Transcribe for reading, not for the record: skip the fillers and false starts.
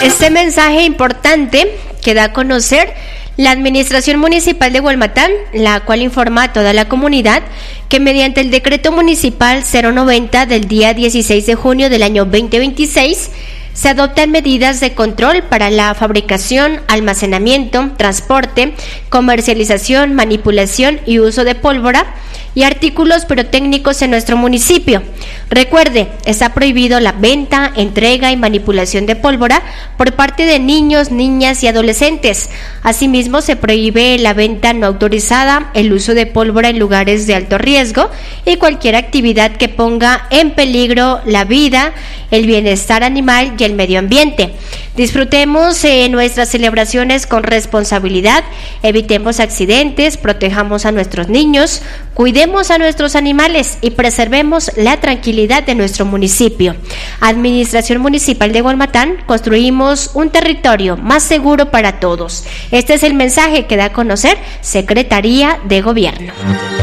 Este mensaje importante que da a conocer la Administración Municipal de Hualmatán, la cual informa a toda la comunidad que mediante el Decreto Municipal 090 del día 16 de junio del año 2026, se adoptan medidas de control para la fabricación, almacenamiento, transporte, comercialización, manipulación y uso de pólvora y artículos pirotécnicos en nuestro municipio. Recuerde, está prohibido la venta, entrega y manipulación de pólvora por parte de niños, niñas y adolescentes. Asimismo, se prohíbe la venta no autorizada, el uso de pólvora en lugares de alto riesgo y cualquier actividad que ponga en peligro la vida, el bienestar animal y el medio ambiente. Disfrutemos nuestras celebraciones con responsabilidad, evitemos accidentes, protejamos a nuestros niños, cuidemos a nuestros animales y preservemos la tranquilidad de nuestro municipio. Administración Municipal de Hualmatán, construimos un territorio más seguro para todos. Este es el mensaje que da a conocer Secretaría de Gobierno.